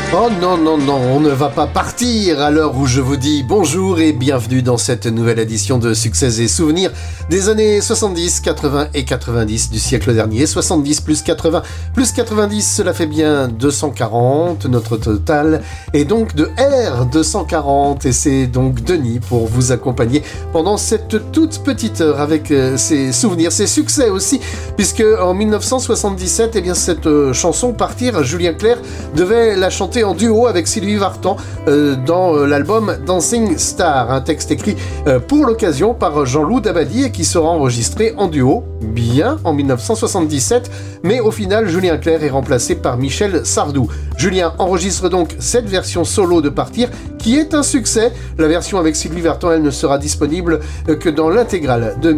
Oh non, non, non, on ne va pas partir à l'heure où je vous dis bonjour et bienvenue dans cette nouvelle édition de Succès et Souvenirs des années 70, 80 et 90 du siècle dernier. 70 plus 80 plus 90, cela fait bien 240. Notre total est donc de R 240 et c'est donc Denis pour vous accompagner pendant cette toute petite heure avec ses souvenirs, ses succès aussi, puisque en 1977, eh bien, cette chanson Partir, Julien Clerc devait la chanter en duo avec Sylvie Vartan dans l'album Dancing Star, un texte écrit pour l'occasion par Jean-Loup Dabadi et qui sera enregistré en duo, bien en 1977, mais au final Julien Clerc est remplacé par Michel Sardou. Julien enregistre donc cette version solo de Partir qui est un succès. La version avec Sylvie Vartan, elle ne sera disponible que dans l'intégrale de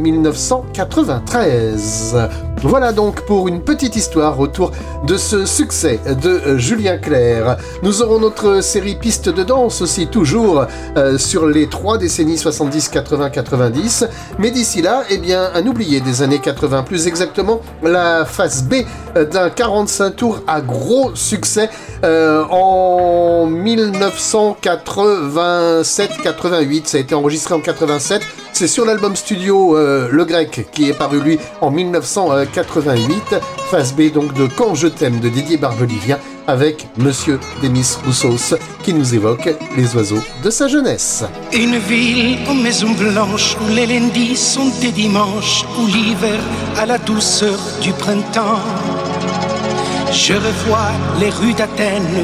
1993. Voilà donc pour une petite histoire autour de ce succès de Julien Clerc. Nous aurons notre série Piste de danse aussi, toujours sur les 3 décennies 70, 80, 90. Mais d'ici là, eh bien, un oublié des années 80, plus exactement la face B d'un 45 tours à gros succès en 1987-88. Ça a été enregistré en 87. C'est sur l'album studio Le Grec qui est paru lui en 1988. Face B donc de Quand je t'aime de Didier Barbelivien avec Monsieur Demis Roussos qui nous évoque les oiseaux de sa jeunesse. Une ville aux maisons blanches où les lundis sont des dimanches, où l'hiver a la douceur du printemps. Je revois les rues d'Athènes